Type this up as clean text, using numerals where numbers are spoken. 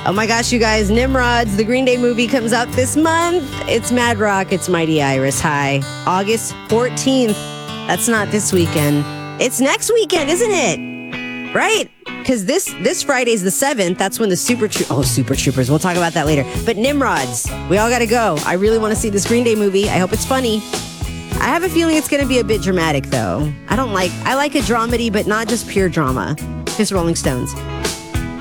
Oh my gosh, you guys, Nimrods, the Green Day movie comes out this month. It's Mad Rock, it's Mighty Iris. Hi. August 14th. That's not this weekend. It's next weekend, isn't it? Right? Because this Friday's the 7th. That's when the Super Troopers. We'll talk about that later. But Nimrods, we all got to go. I really want to see this Green Day movie. I hope it's funny. I have a feeling it's going to be a bit dramatic, though. I like a dramedy, but not just pure drama. Just Rolling Stones.